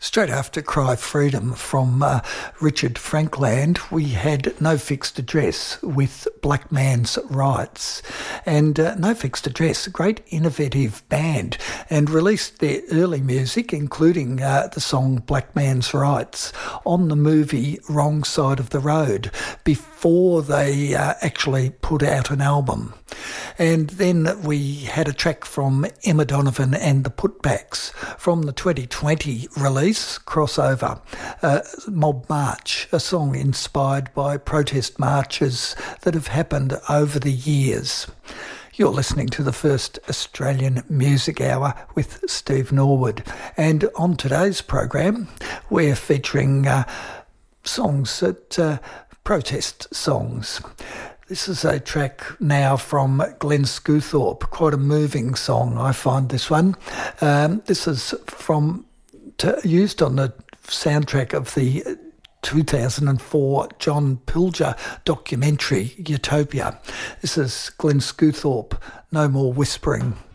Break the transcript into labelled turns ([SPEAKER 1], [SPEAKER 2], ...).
[SPEAKER 1] Straight after Cry Freedom from Richard Frankland, we had No Fixed Address with Black Man's Rights. And No Fixed Address, a great innovative band, and released their early music, including the song Black Man's Rights, on the movie Wrong Side of the Road, before they actually put out an album. And then we had a track from Emma Donovan and the Putbacks from the 2020 release, Crossover, Mob March, a song inspired by protest marches that have happened over the years. You're listening to the first Australian Music Hour with Steve Norwood. And on today's program, we're featuring songs that protest songs. This is a track now from Glenn Scewthorpe, quite a moving song, I find this one. This is used on the soundtrack of the 2004 John Pilger documentary, Utopia. This is Glenn Scewthorpe, No More Whispering.